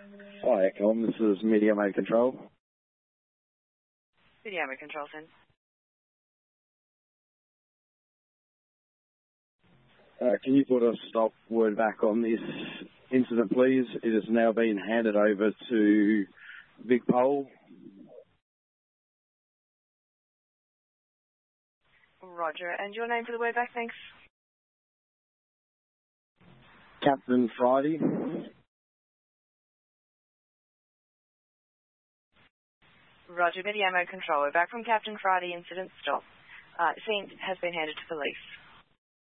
Hi, Ecom. This is Mediamo Control. Mediamo Control, then. Can you put a stop word back on this incident, please? It has now been handed over to Big Pole. Roger. And your name for the word back, thanks? Captain Friday. Roger, Mediamo Control. We're back from Captain Friday. Incident stop. Scene has been handed to police.